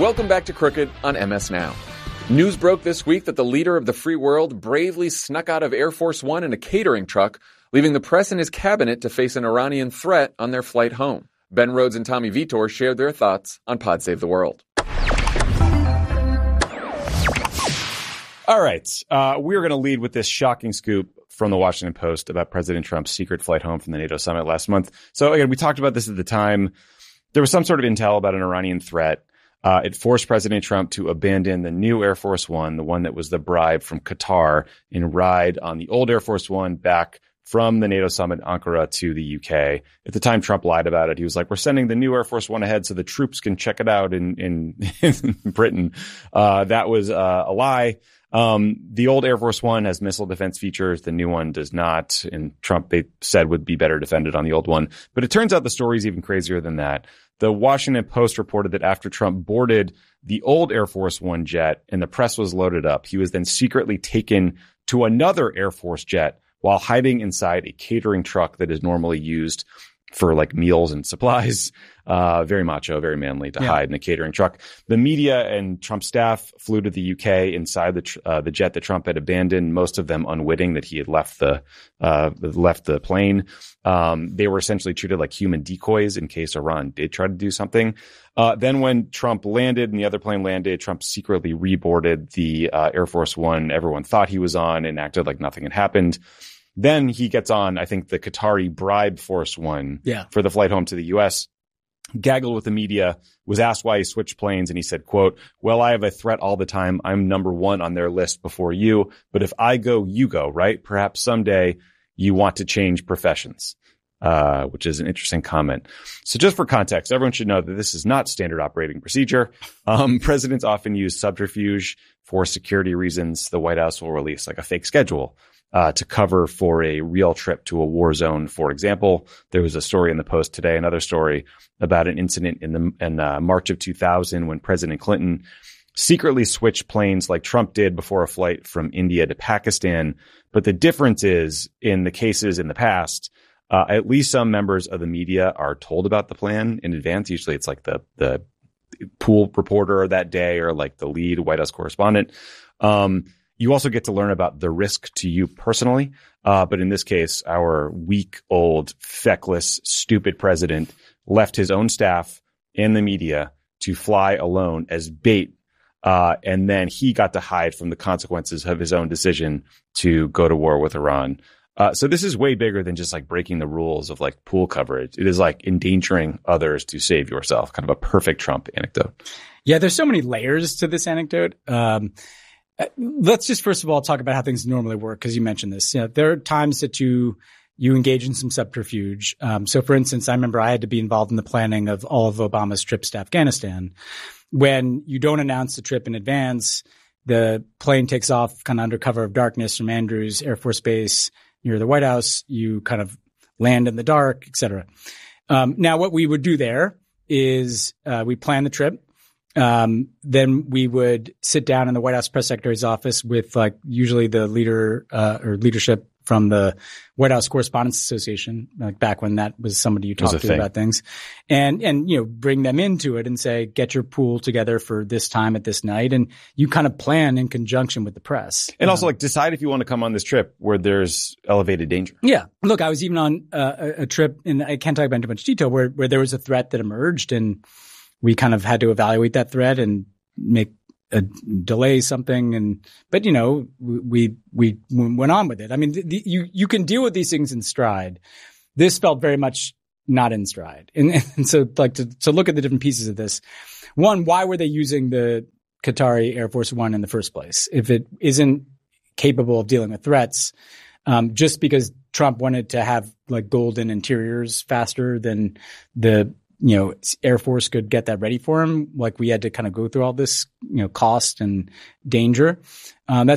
Welcome back to Crooked on MS Now. News broke this week that the leader of the free world bravely snuck out of Air Force One in a catering truck, leaving the press and his cabinet to face an Iranian threat on their flight home. Ben Rhodes and Tommy Vitor shared their thoughts on Pod Save the World. All right. We're going to lead with this shocking scoop from the Washington Post about President Trump's secret flight home from the NATO summit last month. So again, we talked about this at the time. There was some sort of intel about an Iranian threat. It forced President Trump to abandon the new Air Force One, the one that was the bribe from Qatar, and ride on the old Air Force One back from the NATO summit in Ankara to the UK. At the time, Trump lied about it. He was like, we're sending the new Air Force One ahead so the troops can check it out in Britain. That was a lie. The old Air Force One has missile defense features. The new one does not. And Trump, they said, would be better defended on the old one. But it turns out the story is even crazier than that. The Washington Post reported that after Trump boarded the old Air Force One jet and the press was loaded up, he was then secretly taken to another Air Force jet while hiding inside a catering truck that is normally used for like meals and supplies. Very macho, very manly to hide in a catering truck. The media and Trump staff flew to the UK inside the jet that Trump had abandoned, most of them unwitting that he had left the plane. They were essentially treated like human decoys in case Iran did try to do something. Then when Trump landed and the other plane landed, Trump secretly reboarded the Air Force One everyone thought he was on and acted like nothing had happened. Then he gets on, I think, the Qatari Bribe Force One for the flight home to the U.S., gaggled with the media, was asked why he switched planes, and he said, quote, well, I have a threat all the time. I'm number one on their list before you. But if I go, you go, right? Perhaps someday you want to change professions, which is an interesting comment. So just for context, everyone should know that this is not standard operating procedure. Presidents often use subterfuge for security reasons. The White House will release like a fake schedule to cover for a real trip to a war zone. For example, there was a story in the Post today, another story about an incident in March of 2000 when President Clinton secretly switched planes like Trump did before a flight from India to Pakistan. But the difference is in the cases in the past, at least some members of the media are told about the plan in advance. Usually it's like the pool reporter that day or like the lead White House correspondent. You also get to learn about the risk to you personally. But in this case, our weak-old, feckless, stupid president left his own staff and the media to fly alone as bait. And then he got to hide from the consequences of his own decision to go to war with Iran. So this is way bigger than just like breaking the rules of like pool coverage. It is like endangering others to save yourself. Kind of a perfect Trump anecdote. Yeah, there's so many layers to this anecdote. Let's just first of all talk about how things normally work, because you mentioned this. There are times that you engage in some subterfuge. So for instance, I remember I had to be involved in the planning of all of Obama's trips to Afghanistan. When you don't announce the trip in advance, the plane takes off kind of under cover of darkness from Andrews Air Force Base near the White House. You kind of land in the dark, et cetera. Now what we would do there is we plan the trip. Then we would sit down in the White House press secretary's office with like usually the leader or leadership from the White House Correspondents Association, like back when that was somebody you talked to about things, and bring them into it and say, get your pool together for this time at this night, and you kind of plan in conjunction with the press, and also like decide if you want to come on this trip where there's elevated danger. Yeah, look, I was even on a trip, and I can't talk about in too much detail, where there was a threat that emerged, and we kind of had to evaluate that threat and delay something. But we went on with it. I mean, you can deal with these things in stride. This felt very much not in stride. And so like to look at the different pieces of this, one, why were they using the Qatari Air Force One in the first place? If it isn't capable of dealing with threats, just because Trump wanted to have like golden interiors faster than the Air Force could get that ready for him. Like we had to kind of go through all this, cost and danger. That's